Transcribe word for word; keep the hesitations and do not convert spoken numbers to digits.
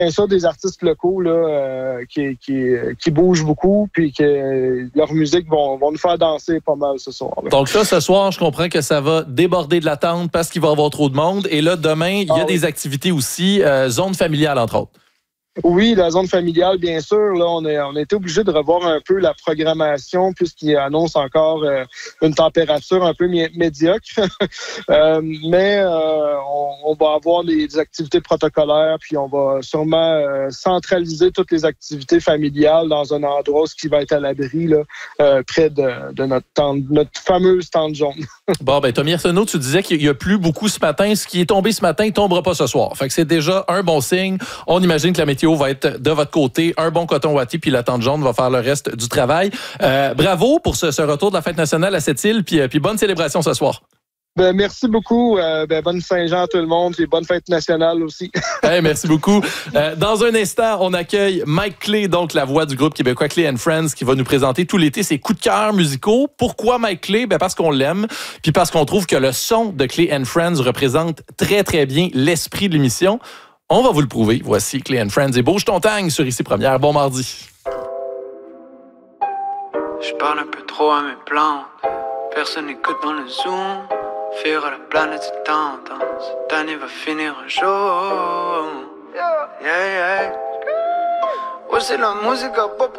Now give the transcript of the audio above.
ça des artistes locaux là, euh, qui, qui, qui bougent beaucoup, puis que leur musique vont, vont nous faire danser pas mal ce soir. Là. Donc là, ce soir, je comprends que ça va déborder de la tente parce qu'il va y avoir trop de monde. Et là, demain, il y a ah, des oui. activités aussi, euh, zone familiale, entre autres. Oui, la zone familiale, bien sûr. Là, on, est, on a été obligé de revoir un peu la programmation puisqu'il annonce encore euh, une température un peu mi- médiocre. euh, mais euh, on, on va avoir les, des activités protocolaires, puis on va sûrement euh, centraliser toutes les activités familiales dans un endroit qui va être à l'abri, là, euh, près de, de notre, tente, notre fameuse tente jaune. Bon, ben Tommy Arsenault, tu disais qu'il y a plu beaucoup ce matin. Ce qui est tombé ce matin ne tombera pas ce soir. Fait que c'est déjà un bon signe. On imagine que la météo va être de votre côté. Un bon coton ouaté, puis la tente jaune va faire le reste du travail. Euh, bravo pour ce, ce retour de la fête nationale à cette île, puis, puis bonne célébration ce soir. Ben, merci beaucoup. Euh, ben, bonne Saint-Jean à tout le monde et bonne fête nationale aussi. Hey, merci beaucoup. Euh, dans un instant, on accueille Mike Clay, donc la voix du groupe québécois Clay and Friends, qui va nous présenter tout l'été ses coups de cœur musicaux. Pourquoi Mike Clay? Ben, parce qu'on l'aime, puis parce qu'on trouve que le son de Clay and Friends représente très, très bien l'esprit de l'émission. On va vous le prouver. Voici Clay and Friends et Bouge ton tangue sur Ici Première. Bon mardi. Je parle un peu trop à mes plantes. Personne n'écoute dans le Zoom. Fuir à la planète, c'est tendance. Cette année va finir un jour. Yeah, yeah. Ouais, c'est la musique à pas pour